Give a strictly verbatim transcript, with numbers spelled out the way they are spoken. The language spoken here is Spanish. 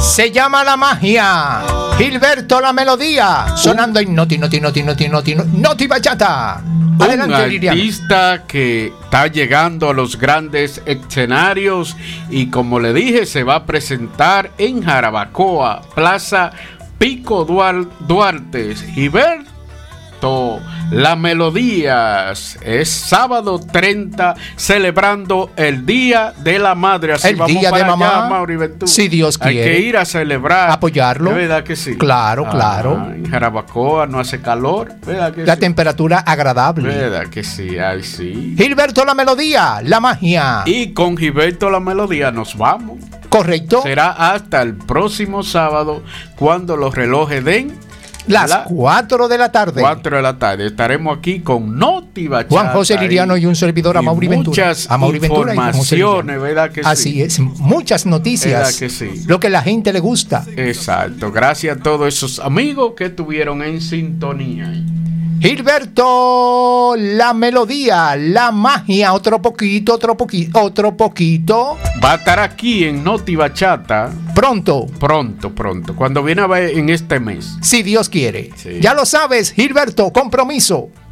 Se llama La Magia. Gilberto La Melodía. Sonando en Noti, Noti, Noti, Noti, Noti, Noti Bachata. Adelante, un Liliana. artista que está llegando a los grandes escenarios y, como le dije, se va a presentar en Jarabacoa, Plaza Pico Duarte. Gilberto La Melodías. Es sábado treinta, celebrando el Día de la Madre. Así El vamos Día para de allá, Mamá. Mauri Ventura. Si Dios Hay quiere. que ir a celebrar. Apoyarlo. ¿De verdad que sí? Claro, Ah, claro. En Jarabacoa no hace calor. ¿Verdad que La sí? temperatura agradable. ¿Verdad que sí? Ay, sí. Gilberto La Melodía, La Magia. Y con Gilberto La Melodía nos vamos. Correcto. Será hasta el próximo sábado, cuando los relojes den Las la cuatro de la tarde. cuatro de la tarde. Estaremos aquí con Noti Bachata. Juan José Liriano y un servidor, a y Mauri Ventura. Muchas A Mauri Ventura y Juan José informaciones, Liriano. ¿verdad que Así sí? es, muchas noticias. ¿Verdad que sí? Lo que la gente le gusta. Exacto. Gracias a todos esos amigos que estuvieron en sintonía. Gilberto La Melodía, La Magia, otro poquito, otro poquito, otro poquito. Va a estar aquí en Noti Bachata. Pronto. Pronto, pronto. Cuando viene a ver en este mes. Si Dios quiere. Sí. Ya lo sabes, Gilberto, compromiso.